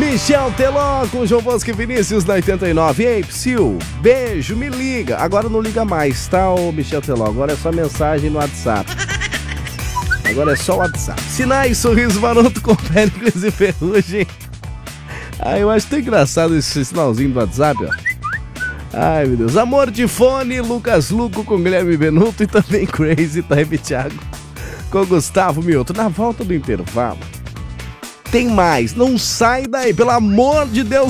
Michel Teló com João Bosco e Vinícius na 89. Ei, Psyu, beijo, me liga. Agora não liga mais, tá, ô Michel Teló? Agora é só mensagem no WhatsApp. Agora é só WhatsApp. Sinais, sorriso maroto com Péricles e Ferrugem. Eu acho tão engraçado esse sinalzinho do WhatsApp, ó. Ai, meu Deus. Amor de Fone, Lucas Luco com Guilherme Benuto e também Crazy Time Thiago com Gustavo Mioto. Na volta do intervalo, tem mais. Não sai daí, pelo amor de Deus.